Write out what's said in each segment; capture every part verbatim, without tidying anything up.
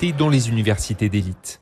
parité dans les universités d'élite.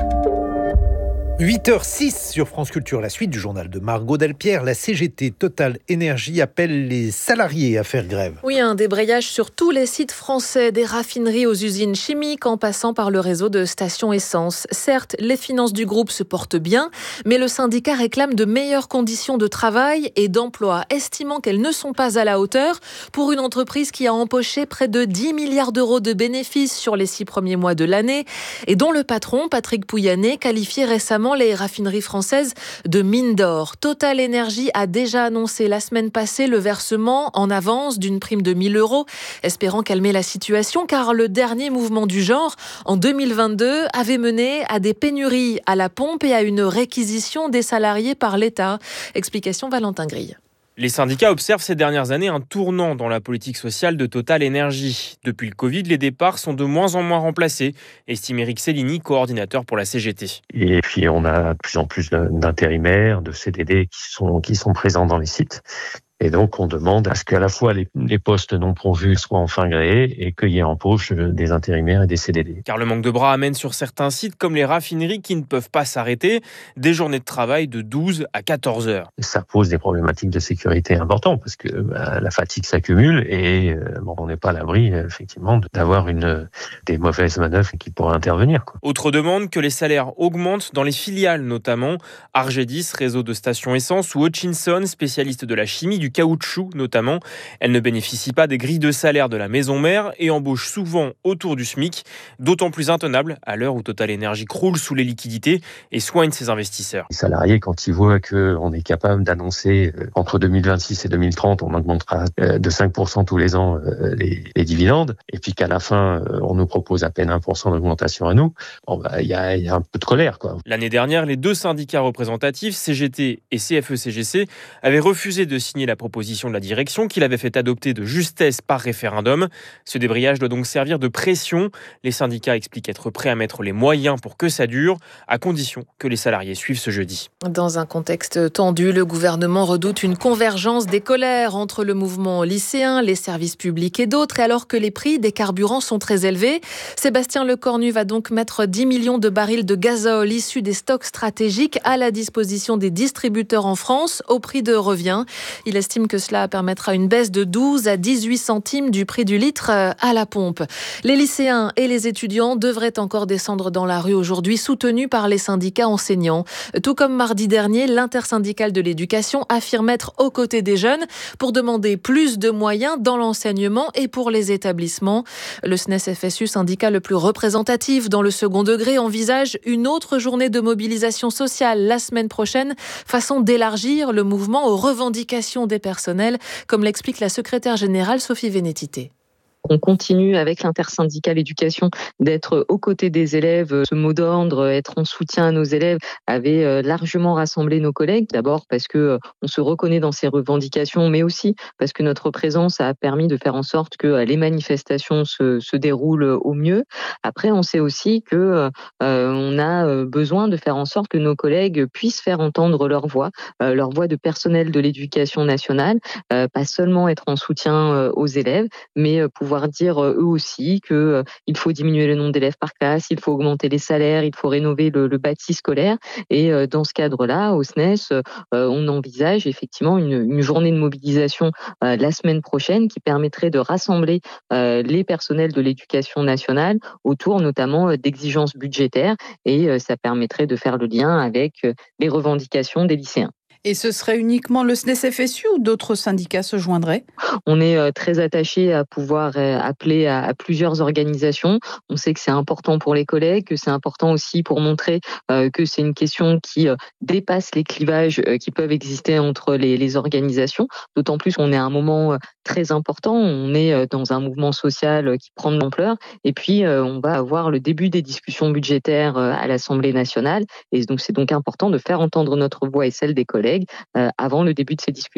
huit heures six sur France Culture, la suite du journal de Margot Delpierre. La C G T Total Énergie appelle les salariés à faire grève. Oui, un débrayage sur tous les sites français, des raffineries aux usines chimiques en passant par le réseau de stations essence. Certes, les finances du groupe se portent bien, mais le syndicat réclame de meilleures conditions de travail et d'emploi, estimant qu'elles ne sont pas à la hauteur pour une entreprise qui a empoché près de dix milliards d'euros de bénéfices sur les six premiers mois de l'année et dont le patron, Patrick Pouyanné, qualifiait récemment les raffineries françaises de mines d'or. Total Énergie a déjà annoncé la semaine passée le versement en avance d'une prime de mille euros, espérant calmer la situation, car le dernier mouvement du genre, en deux mille vingt-deux, avait mené à des pénuries à la pompe et à une réquisition des salariés par l'État. Explication Valentin Grille. Les syndicats observent ces dernières années un tournant dans la politique sociale de Total Énergie. Depuis le Covid, les départs sont de moins en moins remplacés, estime Eric Cellini, coordinateur pour la C G T. Et puis on a de plus en plus d'intérimaires, de C D D qui sont, qui sont présents dans les sites. Et donc, on demande à ce qu'à la fois les, les postes non pourvus soient enfin créés et qu'il y ait embauche des intérimaires et des C D D. Car le manque de bras amène sur certains sites, comme les raffineries, qui ne peuvent pas s'arrêter, des journées de travail de douze à quatorze heures. Ça pose des problématiques de sécurité importantes parce que bah, la fatigue s'accumule et euh, bon, on n'est pas à l'abri, effectivement, d'avoir une, des mauvaises manœuvres qui pourraient intervenir, quoi. Autre demande, que les salaires augmentent dans les filiales, notamment Argedis, réseau de stations essence, ou Hutchinson, spécialiste de la chimie du caoutchouc notamment. Elle ne bénéficie pas des grilles de salaire de la maison mère et embauche souvent autour du SMIC, d'autant plus intenable à l'heure où Total Énergie croule sous les liquidités et soigne ses investisseurs. Les salariés, quand ils voient qu'on est capable d'annoncer euh, entre deux mille vingt-six et deux mille trente, on augmentera euh, de cinq pour cent tous les ans euh, les, les dividendes, et puis qu'à la fin, euh, on nous propose à peine un pour cent d'augmentation à nous, bon, bah, y a, y a un peu de colère, quoi. L'année dernière, les deux syndicats représentatifs, C G T et C F E C G C, avaient refusé de signer la proposition de la direction qu'il avait fait adopter de justesse par référendum. Ce débrayage doit donc servir de pression. Les syndicats expliquent être prêts à mettre les moyens pour que ça dure, à condition que les salariés suivent ce jeudi. Dans un contexte tendu, le gouvernement redoute une convergence des colères entre le mouvement lycéen, les services publics et d'autres, et alors que les prix des carburants sont très élevés. Sébastien Lecornu va donc mettre dix millions de barils de gazole issus des stocks stratégiques à la disposition des distributeurs en France au prix de revient. Il estime que cela permettra une baisse de douze à dix-huit centimes du prix du litre à la pompe. Les lycéens et les étudiants devraient encore descendre dans la rue aujourd'hui, soutenus par les syndicats enseignants. Tout comme mardi dernier, l'intersyndicale de l'éducation affirme être aux côtés des jeunes pour demander plus de moyens dans l'enseignement et pour les établissements. Le S N E S F S U, syndicat le plus représentatif dans le second degré, envisage une autre journée de mobilisation sociale la semaine prochaine, façon d'élargir le mouvement aux revendications des personnels, comme l'explique la secrétaire générale Sophie Vénétité. On continue avec l'intersyndicale éducation d'être aux côtés des élèves. Ce mot d'ordre, être en soutien à nos élèves, avait largement rassemblé nos collègues. D'abord parce que on se reconnaît dans ces revendications, mais aussi parce que notre présence a permis de faire en sorte que les manifestations se, se déroulent au mieux. Après, on sait aussi que euh, on a besoin de faire en sorte que nos collègues puissent faire entendre leur voix, euh, leur voix de personnel de l'éducation nationale, euh, pas seulement être en soutien euh, aux élèves, mais euh, pouvoir dire eux aussi qu'il euh, faut diminuer le nombre d'élèves par classe, il faut augmenter les salaires, il faut rénover le, le bâti scolaire. Et euh, dans ce cadre-là, au S N E S, euh, on envisage effectivement une, une journée de mobilisation euh, la semaine prochaine qui permettrait de rassembler euh, les personnels de l'éducation nationale autour notamment euh, d'exigences budgétaires, et euh, ça permettrait de faire le lien avec euh, les revendications des lycéens. Et ce serait uniquement le S N E S F S U ou d'autres syndicats se joindraient ? On est très attaché à pouvoir appeler à, à plusieurs organisations. On sait que c'est important pour les collègues, que c'est important aussi pour montrer euh, que c'est une question qui euh, dépasse les clivages euh, qui peuvent exister entre les, les organisations. D'autant plus qu'on est à un moment euh, très important. On est euh, dans un mouvement social euh, qui prend de l'ampleur. Et puis, euh, on va avoir le début des discussions budgétaires euh, à l'Assemblée nationale. Et donc, c'est donc important de faire entendre notre voix et celle des collègues euh, avant le début de ces discussions.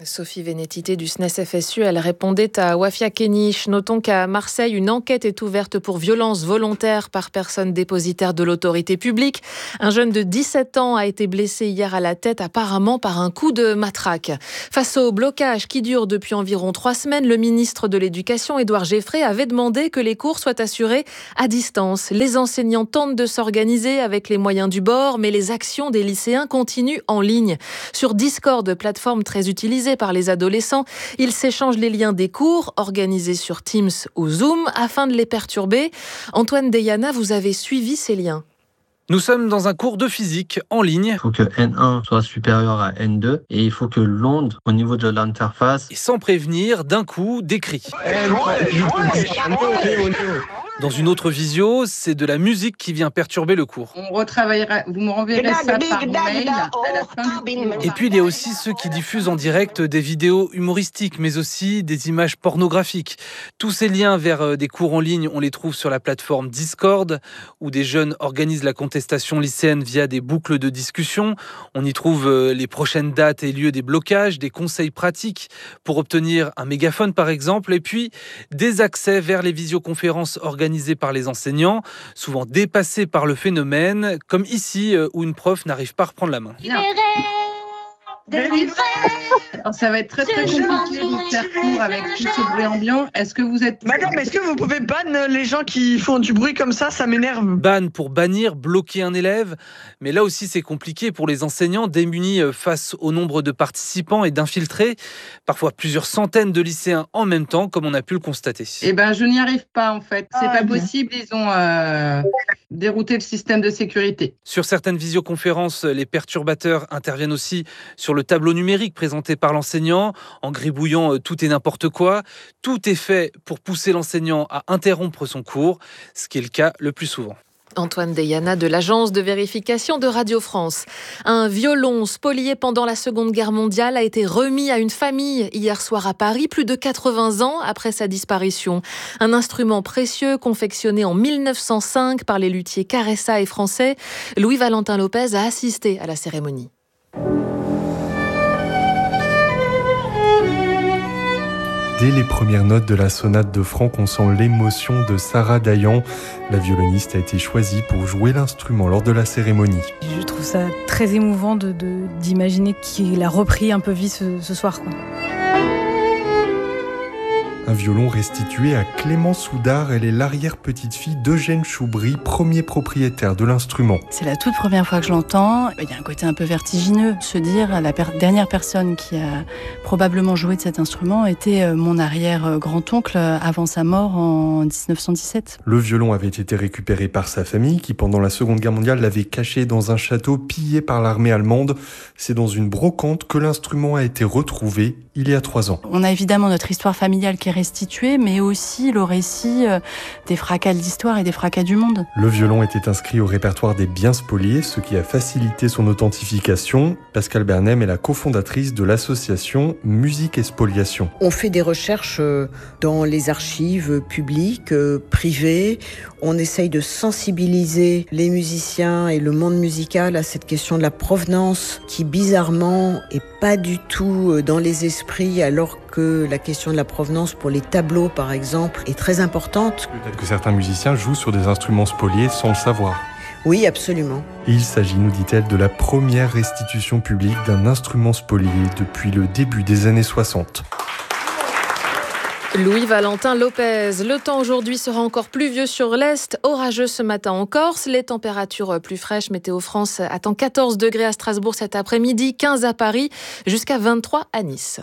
Sophie Vénétité du S N E S F S U, elle répondait à Wafia Kenich. Notons qu'à Marseille, une enquête est ouverte pour violence volontaire par personne dépositaire de l'autorité publique. Un jeune de dix-sept ans a été blessé hier à la tête, apparemment par un coup de matraque. Face au blocage qui dure depuis environ trois semaines, le ministre de l'Éducation, Édouard Geffray, avait demandé que les cours soient assurés à distance. Les enseignants tentent de s'organiser avec les moyens du bord, mais les actions des lycéens continuent en ligne. Sur Discord, plateforme très utilisée par les adolescents, ils s'échangent les liens des cours organisés sur Teams ou Zoom afin de les perturber. Antoine Deyana, vous avez suivi ces liens. Nous sommes dans un cours de physique en ligne. Il faut que N un soit supérieur à N deux et il faut que l'onde au niveau de l'interface... Et sans prévenir, d'un coup, des cris. Dans une autre visio, c'est de la musique qui vient perturber le cours. On retravaillera, vous me renverrez ça par mail à la fin du cours. Et puis il y a aussi ceux qui diffusent en direct des vidéos humoristiques, mais aussi des images pornographiques. Tous ces liens vers des cours en ligne, on les trouve sur la plateforme Discord, où des jeunes organisent la contestation lycéenne via des boucles de discussion. On y trouve les prochaines dates et lieux des blocages, des conseils pratiques pour obtenir un mégaphone par exemple, et puis des accès vers les visioconférences organisées par les enseignants, souvent dépassés par le phénomène, comme ici où une prof n'arrive pas à reprendre la main. Alors, ça va être très très compliqué de faire cours avec tout ce bruit ambiant. Est-ce que vous êtes... Madame, est-ce que vous pouvez ban les gens qui font du bruit comme ça? Ça m'énerve. Ban pour bannir, bloquer un élève. Mais là aussi, c'est compliqué pour les enseignants démunis face au nombre de participants et d'infiltrés. Parfois plusieurs centaines de lycéens en même temps, comme on a pu le constater. Eh ben, je n'y arrive pas en fait. C'est ah, pas possible. Ils ont euh, dérouté le système de sécurité. Sur certaines visioconférences, les perturbateurs interviennent aussi sur le tableau numérique présenté par l'enseignant, en gribouillant tout et n'importe quoi. Tout est fait pour pousser l'enseignant à interrompre son cours, ce qui est le cas le plus souvent. Antoine Deyana de l'agence de vérification de Radio France. Un violon spolié pendant la Seconde Guerre mondiale a été remis à une famille hier soir à Paris, plus de quatre-vingts ans après sa disparition. Un instrument précieux confectionné en mille neuf cent cinq par les luthiers Caressa et Français. Louis-Valentin Lopez a assisté à la cérémonie. Dès les premières notes de la sonate de Franck, on sent l'émotion de Sarah Dayan. La violoniste a été choisie pour jouer l'instrument lors de la cérémonie. Je trouve ça très émouvant de, de, d'imaginer qu'il a repris un peu vie ce, ce soir, quoi. Un violon restitué à Clémence Soudard. Elle est l'arrière-petite-fille d'Eugène Choubry, premier propriétaire de l'instrument. C'est la toute première fois que je l'entends. Il y a un côté un peu vertigineux. Se dire, la per- dernière personne qui a probablement joué de cet instrument était mon arrière-grand-oncle avant sa mort en dix-neuf cent dix-sept. Le violon avait été récupéré par sa famille qui, pendant la Seconde Guerre mondiale, l'avait caché dans un château pillé par l'armée allemande. C'est dans une brocante que l'instrument a été retrouvé il y a trois ans. On a évidemment notre histoire familiale qui est restituée, mais aussi le récit des fracas de l'histoire et des fracas du monde. Le violon était inscrit au répertoire des biens spoliés, ce qui a facilité son authentification. Pascale Bernem est la cofondatrice de l'association Musique et Spoliation. On fait des recherches dans les archives publiques, privées. On essaye de sensibiliser les musiciens et le monde musical à cette question de la provenance qui, bizarrement, est pas du tout dans les esprits, alors que la question de la provenance pour les tableaux, par exemple, est très importante. Peut-être que certains musiciens jouent sur des instruments spoliés sans le savoir. Oui, absolument. Et il s'agit, nous dit-elle, de la première restitution publique d'un instrument spolié depuis le début des années soixante. Louis-Valentin Lopez. Le temps aujourd'hui sera encore pluvieux sur l'Est, orageux ce matin en Corse. Les températures plus fraîches, Météo France attend quatorze degrés à Strasbourg cet après-midi, quinze à Paris, jusqu'à vingt-trois à Nice.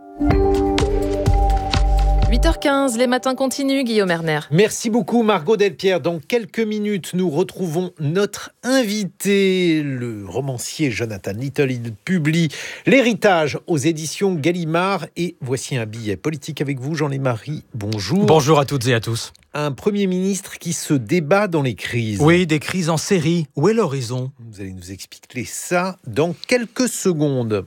huit heures quinze, les matins continuent, Guillaume Erner. Merci beaucoup Margot Delpierre. Dans quelques minutes, nous retrouvons notre invité, le romancier Jonathan Little. Il publie L'héritage aux éditions Gallimard. Et voici un billet politique avec vous, Jean-Lémarie. Bonjour. Bonjour à toutes et à tous. Un Premier ministre qui se débat dans les crises. Oui, des crises en série. Où est l'horizon ? Vous allez nous expliquer ça dans quelques secondes.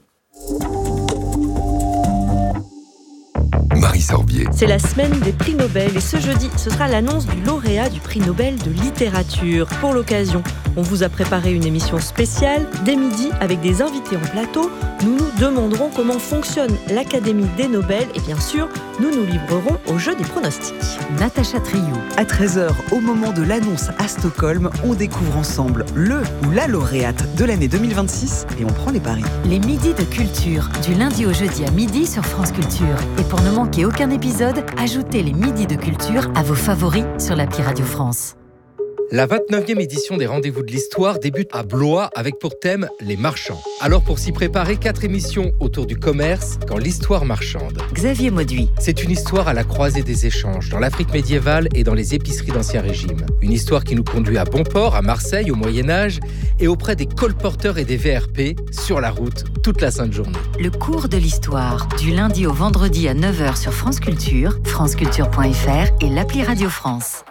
Marie Sorbier. C'est la semaine des prix Nobel et ce jeudi, ce sera l'annonce du lauréat du prix Nobel de littérature. Pour l'occasion, On vous a préparé une émission spéciale dès midi avec des invités en plateau. Nous nous demanderons comment fonctionne l'Académie des Nobel et bien sûr, nous nous livrerons au jeu des pronostics. Natacha Triou. À treize heures, au moment de l'annonce à Stockholm, on découvre ensemble le ou la lauréate de l'année deux mille vingt-six et on prend les paris. Les midis de culture, du lundi au jeudi à midi sur France Culture. Et pour ne manquer aucun épisode, ajoutez les midis de culture à vos favoris sur l'appli Radio France. La vingt-neuvième édition des Rendez-vous de l'Histoire débute à Blois avec pour thème les marchands. Alors pour s'y préparer, quatre émissions autour du commerce quand l'histoire marchande. Xavier Mauduit. C'est une histoire à la croisée des échanges dans l'Afrique médiévale et dans les épiceries d'Ancien Régime. Une histoire qui nous conduit à Bonport, à Marseille, au Moyen-Âge et auprès des colporteurs et des V R P sur la route toute la sainte journée. Le cours de l'histoire, du lundi au vendredi à neuf heures sur France Culture, franceculture point f r et l'appli Radio France.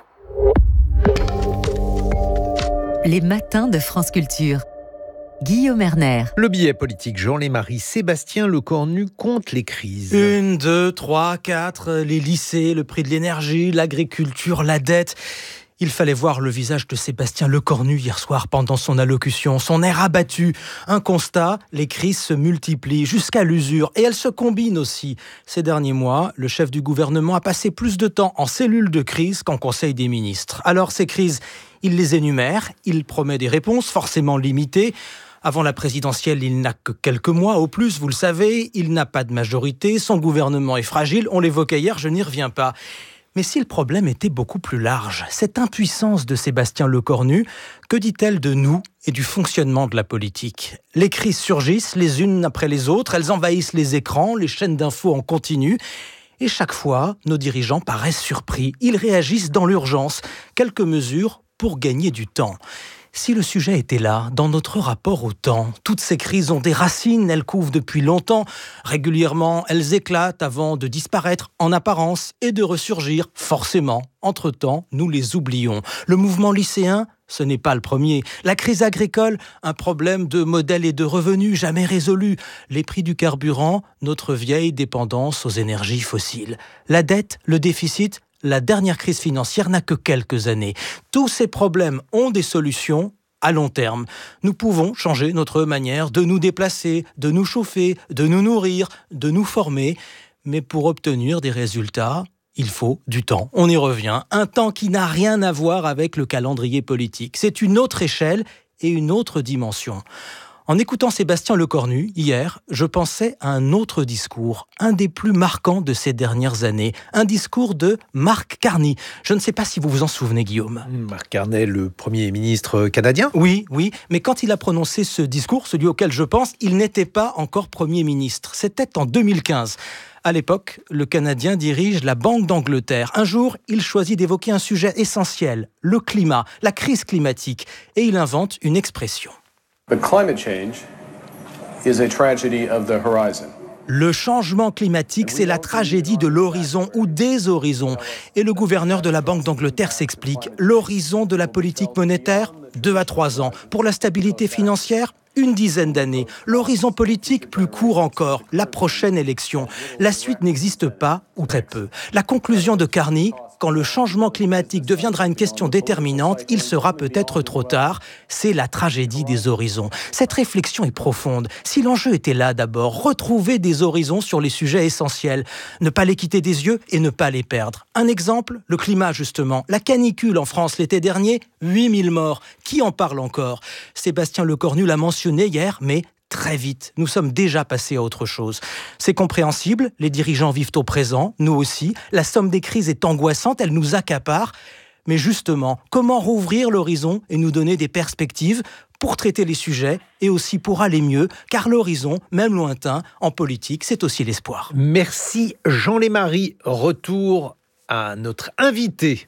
Les matins de France Culture. Guillaume Erner. Le billet politique Jean Lémarie, Sébastien Lecornu compte les crises. Une, deux, trois, quatre, les lycées, le prix de l'énergie, l'agriculture, la dette. Il fallait voir le visage de Sébastien Lecornu hier soir pendant son allocution. Son air abattu. Un constat, les crises se multiplient jusqu'à l'usure. Et elles se combinent aussi. Ces derniers mois, le chef du gouvernement a passé plus de temps en cellule de crise qu'en conseil des ministres. Alors ces crises, il les énumère, il promet des réponses forcément limitées. Avant la présidentielle, il n'a que quelques mois. Au plus, vous le savez, il n'a pas de majorité. Son gouvernement est fragile. On l'évoquait hier, je n'y reviens pas. Mais si le problème était beaucoup plus large, cette impuissance de Sébastien Lecornu, que dit-elle de nous et du fonctionnement de la politique ? Les crises surgissent les unes après les autres, elles envahissent les écrans, les chaînes d'infos en continu. Et chaque fois, nos dirigeants paraissent surpris. Ils réagissent dans l'urgence. Quelques mesures pour gagner du temps. Si le sujet était là, dans notre rapport au temps, toutes ces crises ont des racines, elles couvent depuis longtemps. Régulièrement, elles éclatent avant de disparaître en apparence et de ressurgir, forcément. Entre-temps, nous les oublions. Le mouvement lycéen, ce n'est pas le premier. La crise agricole, un problème de modèle et de revenus jamais résolu. Les prix du carburant, notre vieille dépendance aux énergies fossiles. La dette, le déficit, la dernière crise financière n'a que quelques années. Tous ces problèmes ont des solutions à long terme. Nous pouvons changer notre manière de nous déplacer, de nous chauffer, de nous nourrir, de nous former. Mais pour obtenir des résultats, il faut du temps. On y revient. Un temps qui n'a rien à voir avec le calendrier politique. C'est une autre échelle et une autre dimension. En écoutant Sébastien Lecornu, hier, je pensais à un autre discours, un des plus marquants de ces dernières années, un discours de Mark Carney. Je ne sais pas si vous vous en souvenez, Guillaume. Mark Carney, le Premier ministre canadien ? Oui, oui, mais quand il a prononcé ce discours, celui auquel je pense, il n'était pas encore Premier ministre. C'était en deux mille quinze. À l'époque, le Canadien dirige la Banque d'Angleterre. Un jour, il choisit d'évoquer un sujet essentiel, le climat, la crise climatique, et il invente une expression. But climate change is a tragedy of the horizon. Le changement climatique, c'est la tragédie de l'horizon ou des horizons. Et le gouverneur de la Banque d'Angleterre s'explique. L'horizon de la politique monétaire, deux à trois ans. Pour la stabilité financière, une dizaine d'années. L'horizon politique, plus court encore, la prochaine élection. La suite n'existe pas, ou très peu. La conclusion de Carney, quand le changement climatique deviendra une question déterminante, il sera peut-être trop tard. C'est la tragédie des horizons. Cette réflexion est profonde. Si l'enjeu était là d'abord, retrouver des horizons sur les sujets essentiels, ne pas les quitter des yeux et ne pas les perdre. Un exemple, le climat justement. La canicule en France l'été dernier, huit mille morts. Qui en parle encore ? Sébastien Lecornu l'a mentionné hier, mais très vite, nous sommes déjà passés à autre chose. C'est compréhensible, les dirigeants vivent au présent, nous aussi. La somme des crises est angoissante, elle nous accapare. Mais justement, comment rouvrir l'horizon et nous donner des perspectives pour traiter les sujets et aussi pour aller mieux, car l'horizon, même lointain, en politique, c'est aussi l'espoir. Merci Jean Lémarie. Retour à notre invité.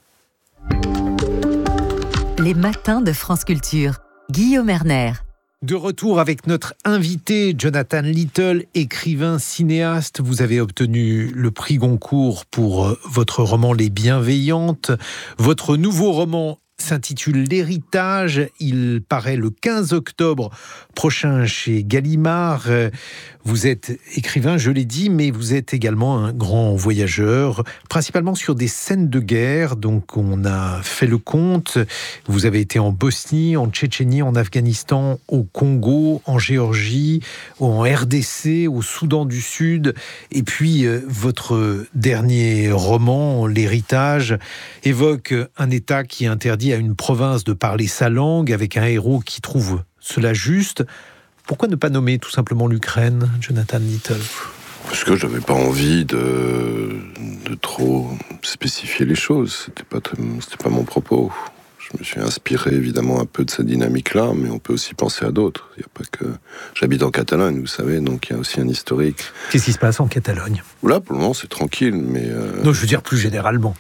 Les matins de France Culture. Guillaume Erner. De retour avec notre invité, Jonathan Little, écrivain, cinéaste. Vous avez obtenu le prix Goncourt pour votre roman Les Bienveillantes. Votre nouveau roman s'intitule L'héritage. Il paraît le quinze octobre prochain chez Gallimard. Vous êtes écrivain, je l'ai dit, mais vous êtes également un grand voyageur, principalement sur des scènes de guerre. Donc on a fait le compte. Vous avez été en Bosnie, en Tchétchénie, en Afghanistan, au Congo, en Géorgie, en R D C, au Soudan du Sud. Et puis euh, votre dernier roman, L'héritage, évoque un État qui interdit à une province de parler sa langue, avec un héros qui trouve cela juste. Pourquoi ne pas nommer tout simplement l'Ukraine, Jonathan Little ? Parce que je n'avais pas envie de, de trop spécifier les choses. C'était pas, c'était pas mon propos. Je me suis inspiré évidemment un peu de cette dynamique-là, mais on peut aussi penser à d'autres. Il y a pas que... J'habite en Catalogne, vous savez, donc il y a aussi un historique. Qu'est-ce qui se passe en Catalogne ? Là, pour le moment, c'est tranquille, mais... Euh... Non, je veux dire plus généralement.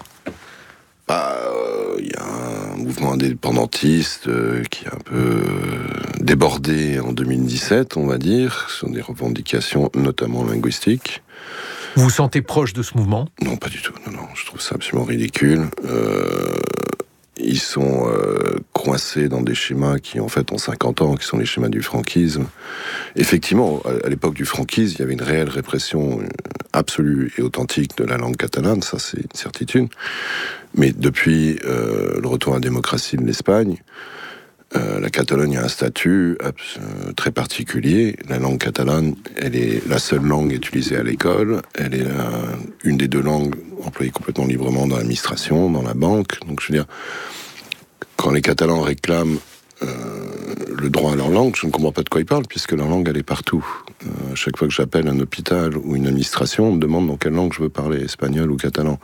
Bah, il euh, y a un mouvement indépendantiste euh, qui a un peu euh, débordé en deux mille dix-sept, on va dire, sur des revendications notamment linguistiques. Vous vous sentez proche de ce mouvement ? Non, pas du tout. Non, non, je trouve ça absolument ridicule. Euh, ils sont euh, coincés dans des schémas qui, en fait, ont cinquante ans, qui sont les schémas du franquisme. Effectivement, à, à l'époque du franquisme, il y avait une réelle répression absolue et authentique de la langue catalane, ça c'est une certitude. Mais depuis euh, le retour à la démocratie de l'Espagne, euh, la Catalogne a un statut euh, très particulier. La langue catalane, elle est la seule langue utilisée à l'école. Elle est euh, une des deux langues employées complètement librement dans l'administration, dans la banque. Donc je veux dire, quand les Catalans réclament euh, le droit à leur langue, je ne comprends pas de quoi ils parlent, puisque leur langue, elle est partout. Euh, à chaque fois que j'appelle un hôpital ou une administration, on me demande dans quelle langue je veux parler, espagnol ou catalan.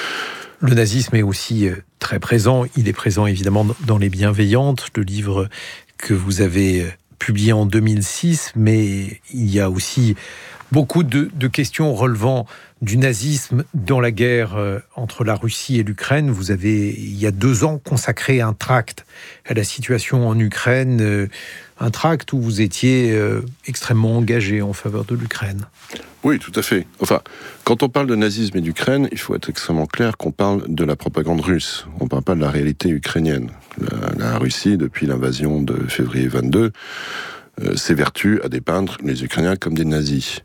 Le nazisme est aussi très présent. Il est présent évidemment dans Les Bienveillantes, le livre que vous avez publié en deux mille six, mais il y a aussi beaucoup de, de questions relevant du nazisme dans la guerre entre la Russie et l'Ukraine. Vous avez, il y a deux ans, consacré un tract à la situation en Ukraine, un tract où vous étiez extrêmement engagé en faveur de l'Ukraine. Oui, tout à fait. Enfin, quand on parle de nazisme et d'Ukraine, il faut être extrêmement clair qu'on parle de la propagande russe. On ne parle pas de la réalité ukrainienne. La, la Russie, depuis l'invasion de février vingt-deux, euh, s'évertue à dépeindre les Ukrainiens comme des nazis.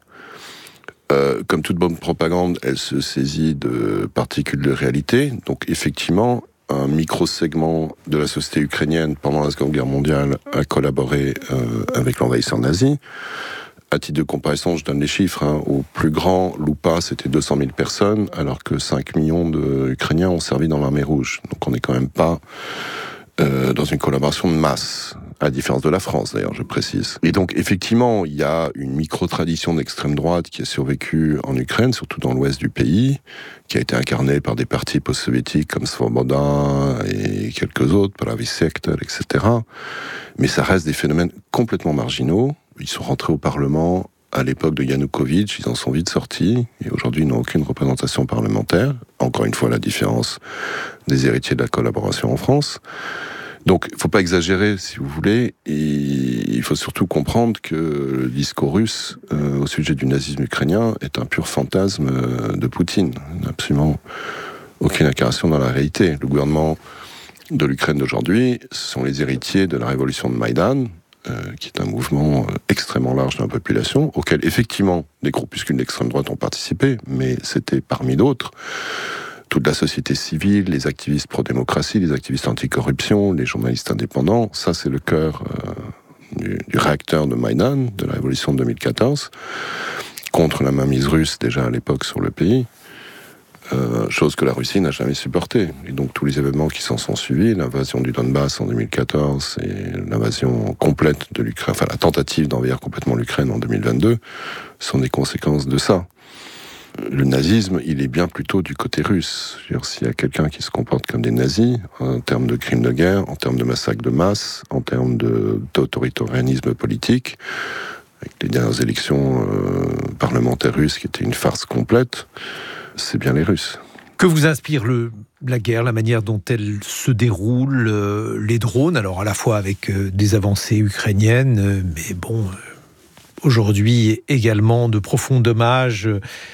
Euh, comme toute bonne propagande, elle se saisit de particules de réalité. Donc, effectivement, un micro-segment de la société ukrainienne pendant la Seconde Guerre mondiale a collaboré euh, avec l'envahisseur nazi. À titre de comparaison, je donne les chiffres. Hein. Au plus grand, Loupa, c'était deux cent mille personnes, alors que cinq millions d'Ukrainiens ont servi dans l'armée rouge. Donc on n'est quand même pas euh, dans une collaboration de masse, à la différence de la France d'ailleurs, je précise. Et donc effectivement, il y a une micro-tradition d'extrême droite qui a survécu en Ukraine, surtout dans l'ouest du pays, qui a été incarnée par des partis post-soviétiques comme Svoboda et quelques autres, Pravý sektor, et cetera. Mais ça reste des phénomènes complètement marginaux. Ils sont rentrés au Parlement à l'époque de Yanukovych, ils en sont vite sortis, et aujourd'hui ils n'ont aucune représentation parlementaire. Encore une fois, la différence des héritiers de la collaboration en France. Donc, il ne faut pas exagérer, si vous voulez, et il faut surtout comprendre que le discours russe euh, au sujet du nazisme ukrainien est un pur fantasme euh, de Poutine. Il n'y a absolument aucune incarnation dans la réalité. Le gouvernement de l'Ukraine d'aujourd'hui, ce sont les héritiers de la révolution de Maïdan, Euh, qui est un mouvement euh, extrêmement large de la population, auquel effectivement des groupuscules d'extrême droite ont participé, mais c'était parmi d'autres toute la société civile, les activistes pro-démocratie, les activistes anticorruption, les journalistes indépendants. Ça, c'est le cœur euh, du, du réacteur de Maïdan, de la révolution de deux mille quatorze, contre la mainmise russe déjà à l'époque sur le pays. Euh, chose que la Russie n'a jamais supportée. Et donc tous les événements qui s'en sont suivis, l'invasion du Donbass en deux mille quatorze et l'invasion complète de l'Ukraine, enfin la tentative d'envahir complètement l'Ukraine en deux mille vingt-deux, sont des conséquences de ça. Le nazisme, il est bien plutôt du côté russe. Je veux dire, s'il y a quelqu'un qui se comporte comme des nazis, en termes de crimes de guerre, en termes de massacres de masse, en termes de, d'autoritarisme politique, avec les dernières élections euh, parlementaires russes qui étaient une farce complète, c'est bien les Russes. Que vous inspire le, la guerre, la manière dont elle se déroule, euh, les drones, alors à la fois avec euh, des avancées ukrainiennes, euh, mais bon, euh, aujourd'hui également de profonds dommages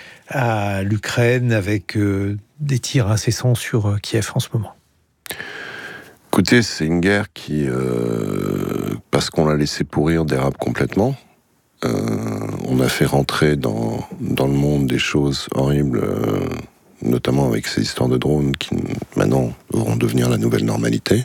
à l'Ukraine avec euh, des tirs incessants sur euh, Kiev en ce moment. Écoutez, c'est une guerre qui, euh, parce qu'on l'a laissé pourrir, dérape complètement. Euh, on a fait rentrer dans, dans le monde des choses horribles, euh, notamment avec ces histoires de drones qui maintenant vont devenir la nouvelle normalité.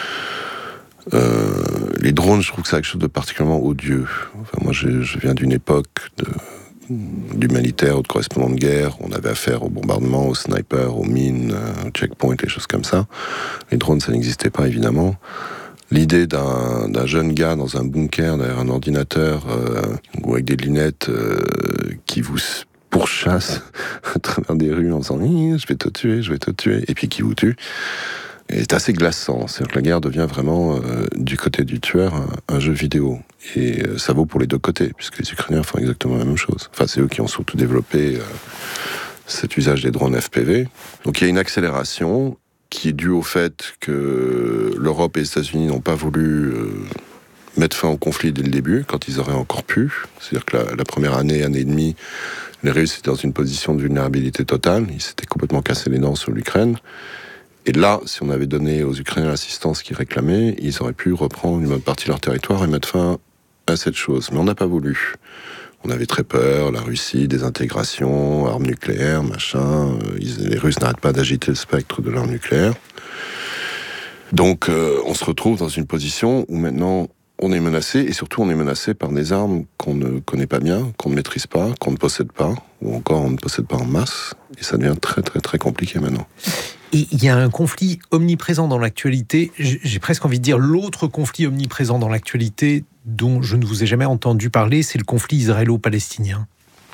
Euh, les drones, je trouve que c'est quelque chose de particulièrement odieux. Enfin, moi, je, je viens d'une époque de, d'humanitaire ou de correspondant de guerre. On avait affaire aux bombardements, aux snipers, aux mines, aux checkpoints, les choses comme ça. Les drones, ça n'existait pas, évidemment. L'idée d'un, d'un jeune gars dans un bunker derrière un ordinateur euh, ou avec des lunettes euh, qui vous pourchasse à travers des rues en disant « je vais te tuer, je vais te tuer » et puis qui vous tue, est assez glaçant. C'est-à-dire que la guerre devient vraiment, euh, du côté du tueur, un, un jeu vidéo. Et euh, ça vaut pour les deux côtés, puisque les Ukrainiens font exactement la même chose. Enfin, c'est eux qui ont surtout développé euh, cet usage des drones F P V. Donc il y a une accélération qui est dû au fait que l'Europe et les États-Unis n'ont pas voulu euh, mettre fin au conflit dès le début, quand ils auraient encore pu. C'est-à-dire que la, la première année, année et demie, les Russes étaient dans une position de vulnérabilité totale. Ils s'étaient complètement cassés les dents sur l'Ukraine. Et là, si on avait donné aux Ukrainiens l'assistance qu'ils réclamaient, ils auraient pu reprendre une bonne partie de leur territoire et mettre fin à cette chose. Mais on n'a pas voulu. On avait très peur, la Russie, désintégration, armes nucléaires, machin. Ils, les Russes n'arrêtent pas d'agiter le spectre de l'arme nucléaire. Donc, euh, on se retrouve dans une position où maintenant, on est menacé, et surtout, on est menacé par des armes qu'on ne connaît pas bien, qu'on ne maîtrise pas, qu'on ne possède pas, ou encore on ne possède pas en masse. Et ça devient très, très, très compliqué maintenant. Et il y a un conflit omniprésent dans l'actualité, j'ai presque envie de dire l'autre conflit omniprésent dans l'actualité dont je ne vous ai jamais entendu parler, c'est le conflit israélo-palestinien.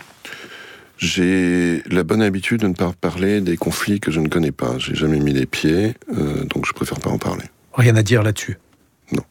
J'ai la bonne habitude de ne pas parler des conflits que je ne connais pas. J'ai jamais mis les pieds, euh, donc je préfère pas en parler. Rien à dire là-dessus? Non.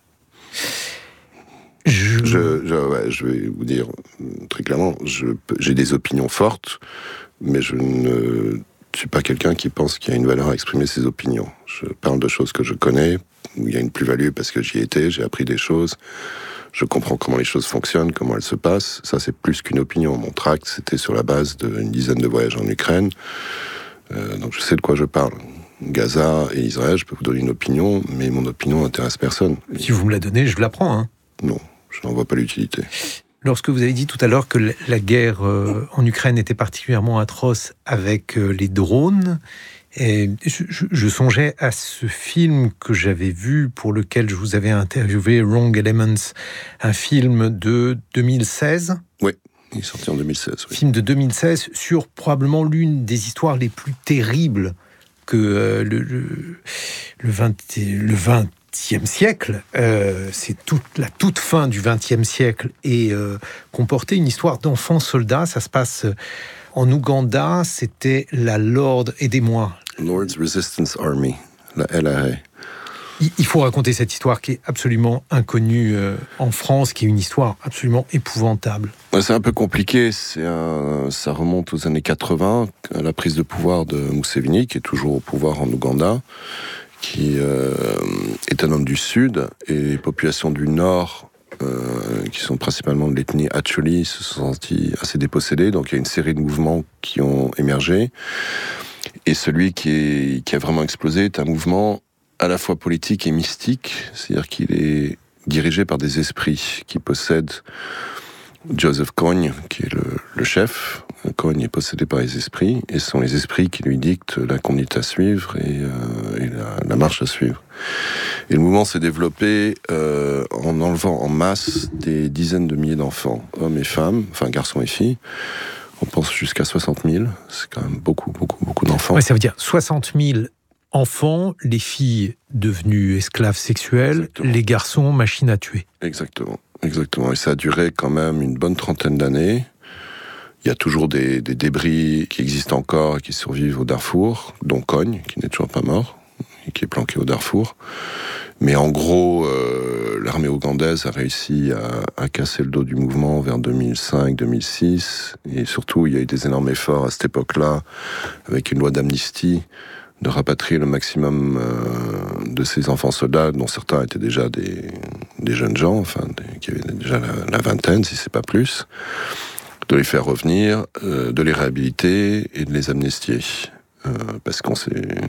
Je... Je, je, ouais, je vais vous dire très clairement, je, j'ai des opinions fortes, mais je ne... Je suis pas quelqu'un qui pense qu'il y a une valeur à exprimer ses opinions. Je parle de choses que je connais, où il y a une plus-value parce que j'y étais, j'ai appris des choses, je comprends comment les choses fonctionnent, comment elles se passent. Ça, c'est plus qu'une opinion. Mon tract, c'était sur la base d'une dizaine de voyages en Ukraine. Euh, donc je sais de quoi je parle. Gaza et Israël, je peux vous donner une opinion, mais mon opinion n'intéresse personne. Si vous me la donnez, je la prends. Hein. Non, je n'en vois pas l'utilité. Lorsque vous avez dit tout à l'heure que la guerre euh, en Ukraine était particulièrement atroce avec euh, les drones, et je, je, je songeais à ce film que j'avais vu, pour lequel je vous avais interviewé, Wrong Elements, un film de deux mille seize. Oui, il est sorti en deux mille seize. Oui. Film de deux mille seize sur probablement l'une des histoires les plus terribles que euh, le, le, le, vingt, le vingtième siècle, euh, c'est toute la toute fin du vingtième siècle, et euh, comportait une histoire d'enfants soldats. Ça se passe en Ouganda, c'était la Lord, aidez-moi. Lord's Resistance Army, la L R A. Il, il faut raconter cette histoire qui est absolument inconnue euh, en France, qui est une histoire absolument épouvantable. C'est un peu compliqué, c'est un, ça remonte aux années quatre-vingts, à la prise de pouvoir de Museveni, qui est toujours au pouvoir en Ouganda, qui euh, est un homme du Sud, et les populations du Nord, euh, qui sont principalement de l'ethnie Acholi, se sont sentis assez dépossédés. Donc il y a une série de mouvements qui ont émergé. Et celui qui, est, qui a vraiment explosé est un mouvement à la fois politique et mystique, c'est-à-dire qu'il est dirigé par des esprits qui possèdent Joseph Kony, qui est le, le chef. Kony est possédé par les esprits, et ce sont les esprits qui lui dictent la conduite à suivre et, euh, et la, la marche à suivre. Et le mouvement s'est développé euh, en enlevant en masse des dizaines de milliers d'enfants, hommes et femmes, enfin garçons et filles. On pense jusqu'à soixante mille, c'est quand même beaucoup, beaucoup, beaucoup d'enfants. Ouais, ça veut dire soixante mille enfants, les filles devenues esclaves sexuels, exactement. Les garçons machines à tuer. Exactement, exactement. Et ça a duré quand même une bonne trentaine d'années. Il y a toujours des, des débris qui existent encore et qui survivent au Darfour, dont Kony, qui n'est toujours pas mort, et qui est planqué au Darfour. Mais en gros, euh, l'armée ougandaise a réussi à, à casser le dos du mouvement vers deux mille cinq deux mille six. Et surtout, il y a eu des énormes efforts à cette époque-là, avec une loi d'amnistie, de rapatrier le maximum euh, de ces enfants soldats, dont certains étaient déjà des, des jeunes gens, enfin, des, qui avaient déjà la, la vingtaine, si c'est pas plus, de les faire revenir, euh, de les réhabiliter et de les amnistier. Euh, parce qu'on s'est...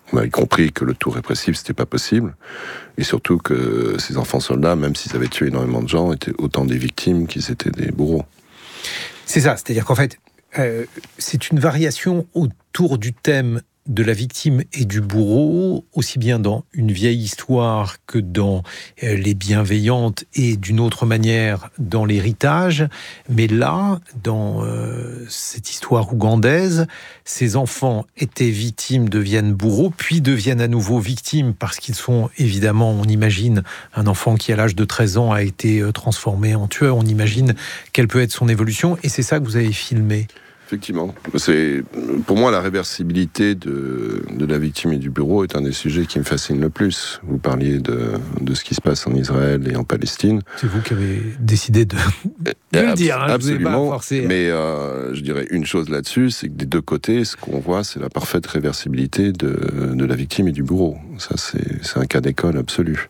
On avait compris que le tout répressif, c'était pas possible. Et surtout que ces enfants soldats, même s'ils avaient tué énormément de gens, étaient autant des victimes qu'ils étaient des bourreaux. C'est ça, c'est-à-dire qu'en fait, euh, c'est une variation autour du thème de la victime et du bourreau, aussi bien dans Une vieille histoire que dans euh, Les bienveillantes et d'une autre manière dans L'héritage. Mais là, dans euh, cette histoire ougandaise, ces enfants étaient victimes, deviennent bourreaux, puis deviennent à nouveau victimes parce qu'ils sont évidemment, on imagine, un enfant qui à l'âge de treize ans a été euh, transformé en tueur, on imagine quelle peut être son évolution, et c'est ça que vous avez filmé. Effectivement. C'est, pour moi, la réversibilité de, de la victime et du bourreau est un des sujets qui me fascine le plus. Vous parliez de, de ce qui se passe en Israël et en Palestine. C'est vous qui avez décidé de, de le dire. Hein, absolument. Je vous ai pas forcé. Mais euh, je dirais une chose là-dessus, c'est que des deux côtés, ce qu'on voit, c'est la parfaite réversibilité de, de la victime et du bourreau. Ça, c'est, c'est un cas d'école absolu.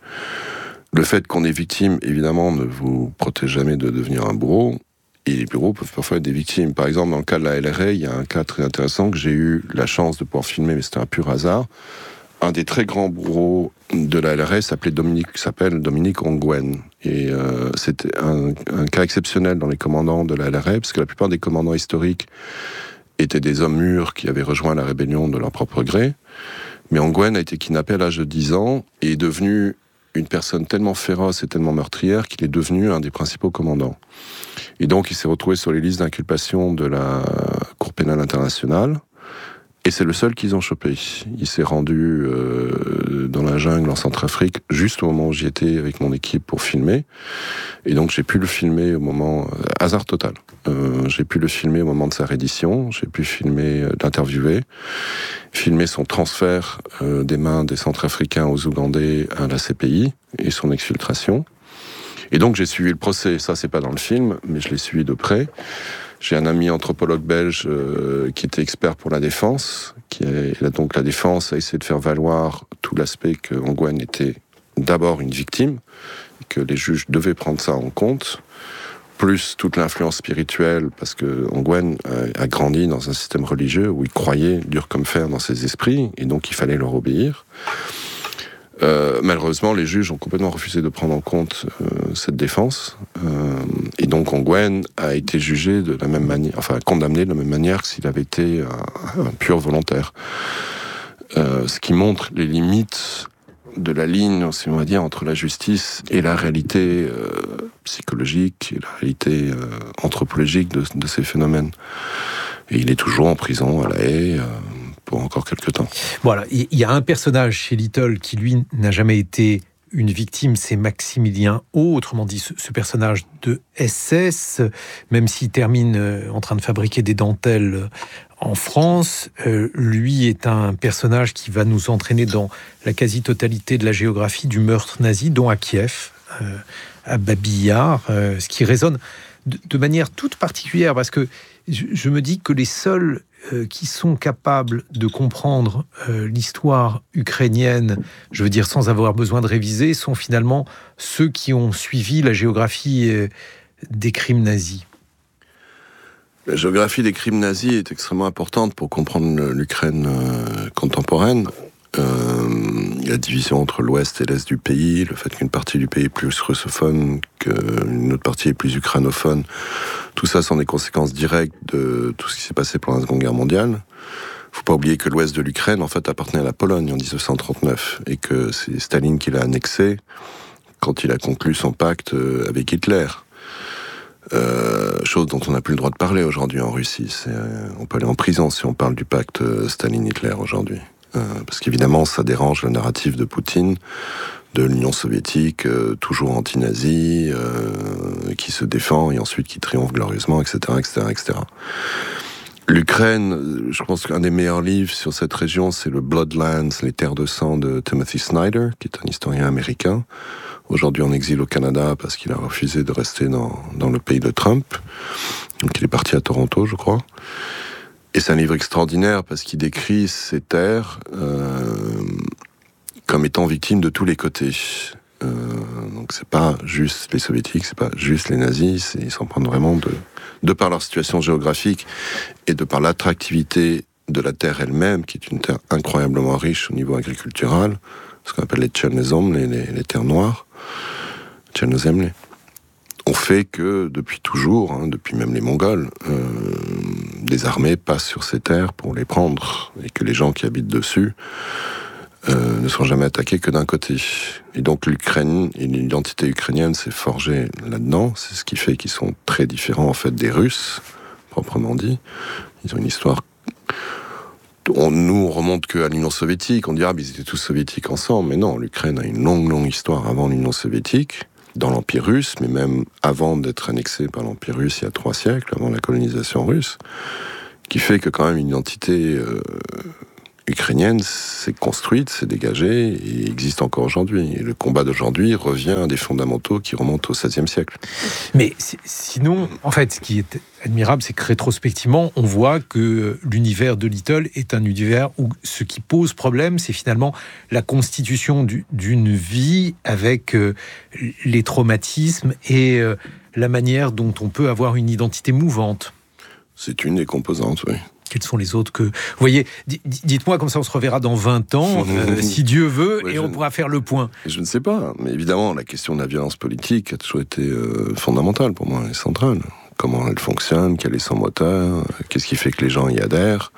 Le fait qu'on est victime, évidemment, ne vous protège jamais de devenir un bourreau. Et les bourreaux peuvent parfois être des victimes. Par exemple, dans le cas de la L R A, il y a un cas très intéressant que j'ai eu la chance de pouvoir filmer, mais c'était un pur hasard. Un des très grands bourreaux de la L R A s'appelait Dominique, s'appelle Dominique Ongwen. Et euh, c'était un, un cas exceptionnel dans les commandants de la L R A, parce que la plupart des commandants historiques étaient des hommes mûrs qui avaient rejoint la rébellion de leur propre gré. Mais Ongwen a été kidnappé à l'âge de dix ans et est devenu une personne tellement féroce et tellement meurtrière qu'il est devenu un des principaux commandants. Et donc, il s'est retrouvé sur les listes d'inculpation de la Cour pénale internationale, et c'est le seul qu'ils ont chopé. Il s'est rendu euh, dans la jungle en Centrafrique, juste au moment où j'y étais avec mon équipe pour filmer, et donc j'ai pu le filmer au moment... Euh, hasard total. Euh, j'ai pu le filmer au moment de sa reddition, j'ai pu filmer, euh, l'interviewer, filmer son transfert euh, des mains des Centrafricains aux Ougandais à la C P I, et son exfiltration. Et donc j'ai suivi le procès, ça c'est pas dans le film, mais je l'ai suivi de près. J'ai un ami anthropologue belge euh, qui était expert pour la défense, qui est là, donc la défense a essayé de faire valoir tout l'aspect que Ongwen était d'abord une victime, que les juges devaient prendre ça en compte, plus toute l'influence spirituelle, parce que Ongwen a, a grandi dans un système religieux où il croyait dur comme fer dans ses esprits, et donc il fallait leur obéir. Euh, malheureusement, les juges ont complètement refusé de prendre en compte euh, cette défense, euh, et donc Ongwen a été jugé de la même manière, enfin condamné de la même manière que s'il avait été un, un pur volontaire. Euh, ce qui montre les limites de la ligne, si on va dire, entre la justice et la réalité euh, psychologique et la réalité euh, anthropologique de, de ces phénomènes. Et il est toujours en prison à La Haye. Euh, pour encore quelques temps. Voilà, il y a un personnage chez Little qui, lui, n'a jamais été une victime, c'est Maximilien O, autrement dit, ce, ce personnage de S S, même s'il termine en train de fabriquer des dentelles en France, euh, lui est un personnage qui va nous entraîner dans la quasi-totalité de la géographie du meurtre nazi, dont à Kiev, euh, à Babi Yar, euh, ce qui résonne de, de manière toute particulière, parce que je, je me dis que les seuls Euh, qui sont capables de comprendre euh, l'histoire ukrainienne, je veux dire sans avoir besoin de réviser, sont finalement ceux qui ont suivi la géographie euh, des crimes nazis. La géographie des crimes nazis est extrêmement importante pour comprendre l'Ukraine euh, contemporaine. Euh, la division entre l'ouest et l'est du pays, le fait qu'une partie du pays est plus russophone, qu'une autre partie est plus ukrainophone, tout ça sont des conséquences directes de tout ce qui s'est passé pendant la Seconde Guerre mondiale. Il ne faut pas oublier que l'ouest de l'Ukraine, en fait, appartenait à la Pologne en dix-neuf cent trente-neuf, et que c'est Staline qui l'a annexé quand il a conclu son pacte avec Hitler. Euh, chose dont on n'a plus le droit de parler aujourd'hui en Russie. C'est, euh, on peut aller en prison si on parle du pacte Staline-Hitler aujourd'hui. Euh, parce qu'évidemment, ça dérange le narratif de Poutine, de l'Union soviétique, euh, toujours anti-nazi, euh, qui se défend et ensuite qui triomphe glorieusement, et cetera, et cetera, et cetera. L'Ukraine, je pense qu'un des meilleurs livres sur cette région, c'est le Bloodlands, les terres de sang de Timothy Snyder, qui est un historien américain, aujourd'hui en exil au Canada parce qu'il a refusé de rester dans, dans le pays de Trump. Donc il est parti à Toronto, je crois. Et c'est un livre extraordinaire parce qu'il décrit ces terres euh, comme étant victimes de tous les côtés. Euh, donc c'est pas juste les soviétiques, c'est pas juste les nazis, c'est, ils s'en prennent vraiment de, de par leur situation géographique et de par l'attractivité de la terre elle-même, qui est une terre incroyablement riche au niveau agricultural, ce qu'on appelle les Tchernozem, les, les, les terres noires, Tchernozem, on fait que depuis toujours, hein, depuis même les Mongols, euh, des armées passent sur ces terres pour les prendre, et que les gens qui habitent dessus euh, ne sont jamais attaqués que d'un côté. Et donc l'Ukraine, l'identité ukrainienne s'est forgée là-dedans, c'est ce qui fait qu'ils sont très différents en fait des Russes, proprement dit. Ils ont une histoire... On, nous, on remonte qu'à l'Union soviétique, on dit « Ah, mais ils étaient tous soviétiques ensemble », mais non, l'Ukraine a une longue, longue histoire avant l'Union soviétique, dans l'Empire russe, mais même avant d'être annexée par l'Empire russe il y a trois siècles, avant la colonisation russe, qui fait que quand même une identité euh, ukrainienne s'est construite, s'est dégagée et existe encore aujourd'hui. Et le combat d'aujourd'hui revient à des fondamentaux qui remontent au seizième siècle. Mais sinon, en fait, ce qui est admirable, c'est que rétrospectivement, on voit que l'univers de Little est un univers où ce qui pose problème, c'est finalement la constitution du, d'une vie avec euh, les traumatismes et euh, la manière dont on peut avoir une identité mouvante. C'est une des composantes, oui. Quels sont les autres que... Vous voyez, dites-moi, comme ça on se reverra dans vingt ans, euh, si Dieu veut, oui, et on ne... pourra faire le point. Je ne sais pas, mais évidemment, la question de la violence politique a toujours été euh, fondamentale pour moi, et centrale. Comment elle fonctionne, quel est son moteur, qu'est-ce qui fait que les gens y adhèrent.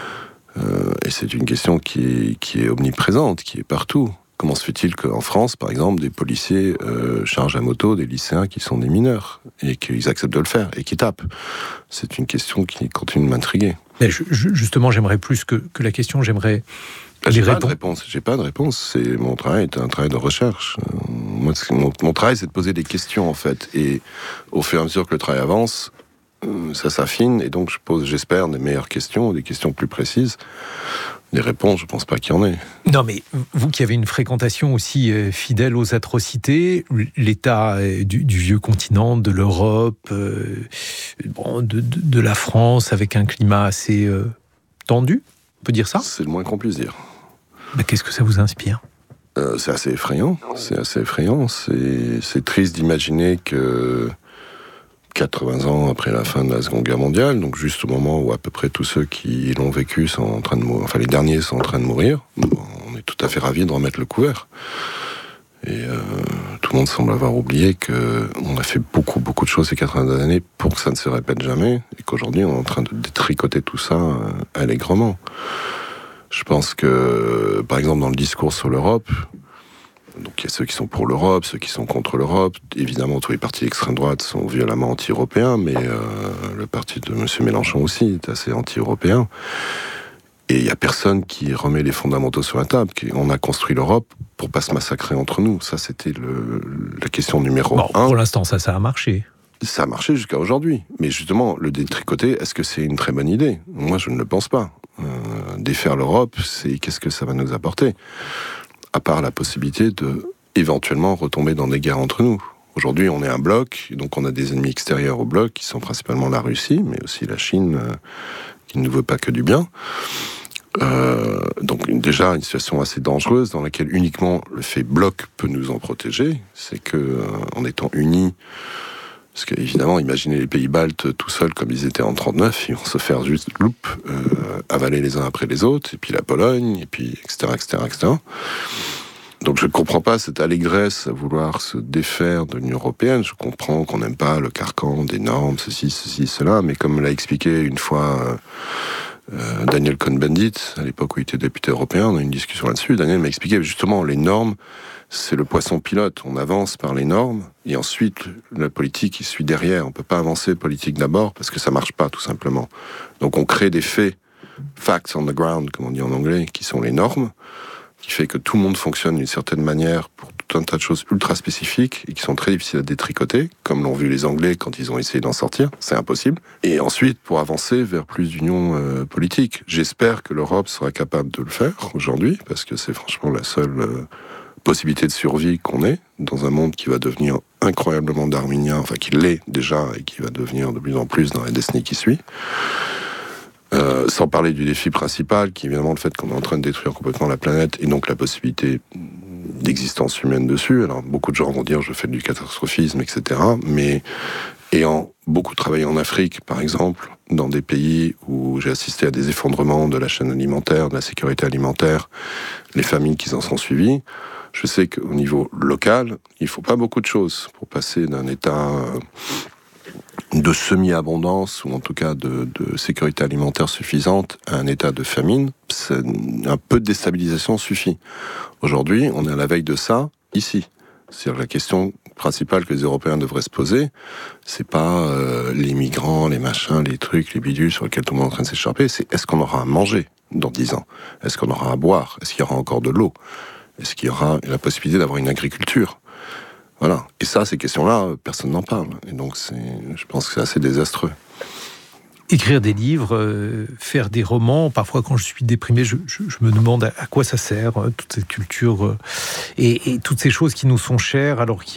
Euh, et c'est une question qui est, qui est omniprésente, qui est partout. Comment se fait-il qu'en France, par exemple, des policiers euh, chargent à moto des lycéens qui sont des mineurs, et qu'ils acceptent de le faire, et qui tapent? C'est une question qui continue de m'intriguer. Mais je, justement, j'aimerais plus que, que la question, j'aimerais... Bah, j'ai, pas de réponse. j'ai pas de réponse. C'est, mon travail est un travail de recherche. Moi, mon, mon travail, c'est de poser des questions, en fait. Et au fur et à mesure que le travail avance, ça s'affine, et donc je pose, j'espère, des meilleures questions, des questions plus précises. Des réponses, je pense pas qu'il y en ait. Non, mais vous qui avez une fréquentation aussi euh, fidèle aux atrocités, l'état euh, du, du vieux continent, de l'Europe, euh, bon, de, de, de la France, avec un climat assez euh, tendu, on peut dire ça? C'est le moins qu'on puisse dire. Mais qu'est-ce que ça vous inspire? euh, C'est assez effrayant. C'est assez effrayant. C'est, c'est triste d'imaginer que quatre-vingts ans après la fin de la Seconde Guerre mondiale, donc juste au moment où à peu près tous ceux qui l'ont vécu sont en train de mourir, enfin les derniers sont en train de mourir, on est tout à fait ravis de remettre le couvert. Et euh, tout le monde semble avoir oublié qu'on a fait beaucoup, beaucoup de choses ces quatre-vingts années pour que ça ne se répète jamais, et qu'aujourd'hui on est en train de détricoter tout ça euh, allègrement. Je pense que, par exemple, dans le discours sur l'Europe, donc il y a ceux qui sont pour l'Europe, ceux qui sont contre l'Europe. Évidemment, tous les partis d'extrême droite sont violemment anti-européens, mais euh, le parti de M. Mélenchon aussi est assez anti-européen. Et il n'y a personne qui remet les fondamentaux sur la table. On a construit l'Europe pour pas se massacrer entre nous. Ça, c'était le, la question numéro bon, un. Pour l'instant, ça, ça a marché. Ça a marché jusqu'à aujourd'hui. Mais justement, le détricoter, est-ce que c'est une très bonne idée? Moi, je ne le pense pas. Euh, défaire l'Europe, c'est qu'est-ce que ça va nous apporter? À part la possibilité de, éventuellement, retomber dans des guerres entre nous. Aujourd'hui, on est un bloc, donc on a des ennemis extérieurs au bloc, qui sont principalement la Russie, mais aussi la Chine, euh, qui ne nous veut pas que du bien. Euh, donc déjà, une situation assez dangereuse, dans laquelle uniquement le fait bloc peut nous en protéger. C'est que, euh, en étant unis, parce que, évidemment, imaginez les pays baltes tout seuls comme ils étaient en trente-neuf, ils vont se faire juste loup, euh, avaler les uns après les autres, et puis la Pologne, et puis et cetera, et cetera, et cetera. Donc je ne comprends pas cette allégresse à vouloir se défaire de l'Union européenne. Je comprends qu'on n'aime pas le carcan des normes, ceci, ceci, cela, mais comme l'a expliqué une fois euh, Daniel Cohn-Bendit, à l'époque où il était député européen, on a eu une discussion là-dessus, Daniel m'a expliqué justement les normes, c'est le poisson pilote. On avance par les normes, et ensuite, la politique, il suit derrière. On ne peut pas avancer politique d'abord, parce que ça ne marche pas, tout simplement. Donc on crée des faits, facts on the ground, comme on dit en anglais, qui sont les normes, qui fait que tout le monde fonctionne d'une certaine manière pour tout un tas de choses ultra spécifiques, et qui sont très difficiles à détricoter, comme l'ont vu les Anglais quand ils ont essayé d'en sortir. C'est impossible. Et ensuite, pour avancer vers plus d'union euh, politique. J'espère que l'Europe sera capable de le faire, aujourd'hui, parce que c'est franchement la seule... Euh, possibilité de survie qu'on ait dans un monde qui va devenir incroyablement darwinien, enfin qui l'est déjà et qui va devenir de plus en plus dans les décennies qui suivent. Euh, sans parler du défi principal, qui est évidemment le fait qu'on est en train de détruire complètement la planète et donc la possibilité d'existence humaine dessus. Alors beaucoup de gens vont dire je fais du catastrophisme, et cetera. Mais ayant beaucoup travaillé en Afrique, par exemple, dans des pays où j'ai assisté à des effondrements de la chaîne alimentaire, de la sécurité alimentaire, les famines qui s'en sont suivies. Je sais qu'au niveau local, il ne faut pas beaucoup de choses pour passer d'un état de semi-abondance, ou en tout cas de, de sécurité alimentaire suffisante, à un état de famine. C'est un peu de déstabilisation suffit. Aujourd'hui, on est à la veille de ça, ici. C'est-à-dire la question principale que les Européens devraient se poser, c'est pas euh, les migrants, les machins, les trucs, les bidules sur lesquels tout le monde est en train de s'écharper, c'est est-ce qu'on aura à manger dans dix ans ? Est-ce qu'on aura à boire ? Est-ce qu'il y aura encore de l'eau ? Est-ce qu'il y aura la possibilité d'avoir une agriculture ? Voilà. Et ça, ces questions-là, personne n'en parle. Et donc, c'est, je pense que c'est assez désastreux. Écrire des livres, euh, faire des romans, parfois quand je suis déprimé, je, je, je me demande à, à quoi ça sert, euh, toute cette culture euh, et, et toutes ces choses qui nous sont chères, alors qu'il